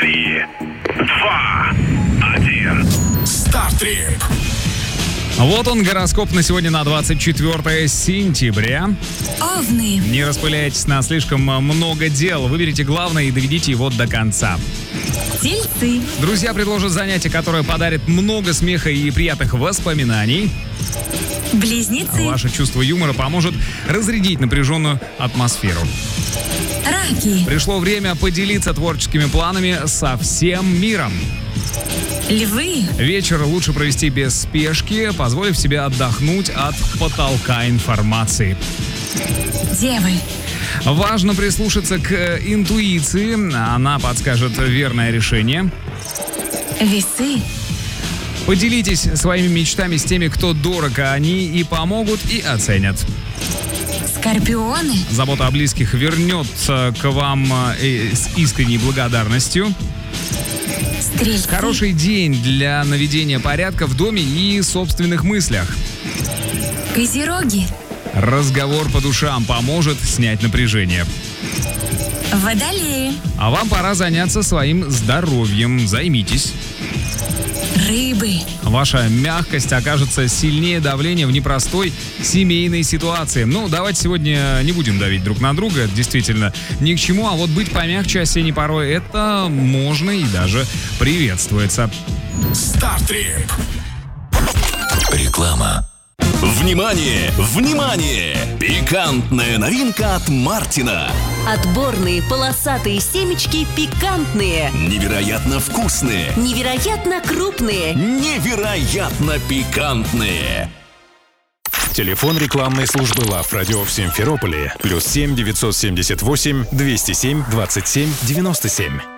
3, 2, 1. Стартрип. Вот он, гороскоп на сегодня, на 24 сентября. Овны. Не распыляйтесь на слишком много дел. Выберите главное и доведите его до конца. Тельцы. Друзья предложат занятие, которое подарит много смеха и приятных воспоминаний. Близнецы. Ваше чувство юмора поможет разрядить напряженную атмосферу. Раки. Пришло время поделиться творческими планами со всем миром. Львы. Вечер лучше провести без спешки, позволив себе отдохнуть от потолка информации. Девы. Важно прислушаться к интуиции, она подскажет верное решение. Весы. Поделитесь своими мечтами с теми, кто дорог, а они и помогут, и оценят. Скорпионы. Забота о близких вернется к вам с искренней благодарностью. Стрельцы. Хороший день для наведения порядка в доме и собственных мыслях. Козероги. Разговор по душам поможет снять напряжение. Водолеи. А вам пора заняться своим здоровьем. Займитесь. Рыбы. Ваша мягкость окажется сильнее давления в непростой семейной ситуации. Ну, давайте сегодня не будем давить друг на друга. Это действительно ни к чему. А вот быть помягче осенней порой, это можно и даже приветствуется. Стартрип. Реклама. Внимание! Внимание! Пикантная новинка от Мартина. Отборные полосатые семечки пикантные. Невероятно вкусные. Невероятно крупные. Невероятно пикантные. Телефон рекламной службы Лав Радио в Симферополе. +7 978 207 27 97.